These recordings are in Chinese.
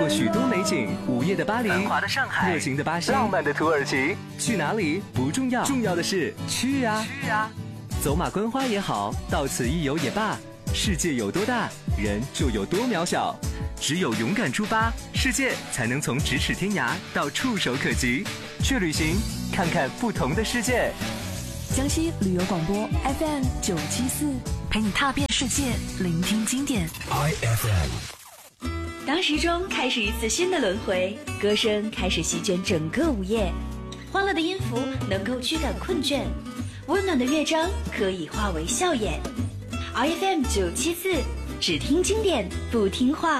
过许多美景，午夜的巴黎， 繁华的上海， 热情的巴西， 浪漫的土耳其。 去哪里不重要，重要的是去啊！走马观花也好，到此一游也罢，世界有多大，人就有多渺小。只有勇敢出发，世界才能从咫尺天涯到触手可及。去旅行，看看不同的世界。 江西旅游广播 FM 974，陪你踏遍世界，聆听经典。 IFM。当时钟开始一次新的轮回，歌声开始席卷整个午夜，欢乐的音符能够驱赶困倦，温暖的乐章可以化为笑颜。IFM 974，只听经典，不听话。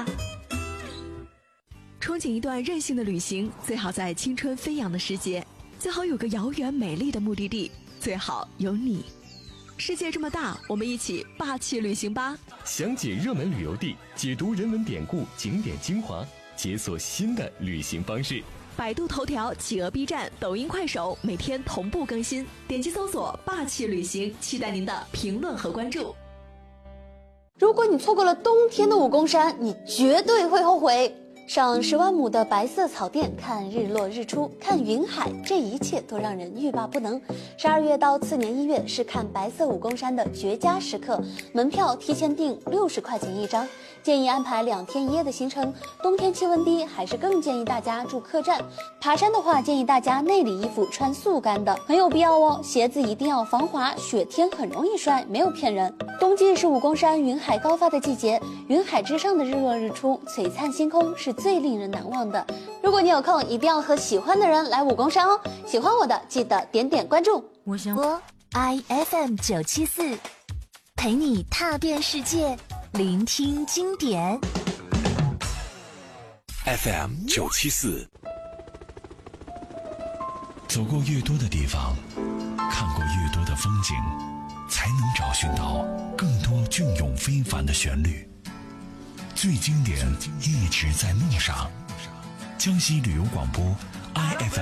憧憬一段任性的旅行，最好在青春飞扬的时节，最好有个遥远美丽的目的地，最好有你。世界这么大，我们一起霸气旅行吧！ 详解热门旅游地，解读人文典故、景点精华，解锁新的旅行方式。 百度头条、企鹅 B 站、抖音、快手每天同步更新，点击搜索霸气旅行，期待您的评论和关注。 如果你错过了冬天的武功山，你绝对会后悔。上10万亩的白色草甸，看日落日出，看云海，这一切都让人欲罢不能。12月到次年1月是看白色武功山的绝佳时刻，门票提前订60块钱一张，建议安排2天1夜的行程。冬天气温低，还是更建议大家住客栈。爬山的话，建议大家内里衣服穿速干的，很有必要哦。鞋子一定要防滑，雪天很容易摔，没有骗人。冬季是武功山云海高发的季节，云海之上的日落日出，璀璨星空是最令人难忘的。如果你有空，一定要和喜欢的人来武功山哦。喜欢我的，记得点点关注。 我想播 IFM 974，陪你踏遍世界，聆听经典。 FM 974。 走过越多的地方，看过越多的风景，才能找寻到更多隽永非凡的旋律。最经典一直在路上。江西旅游广播 IFM。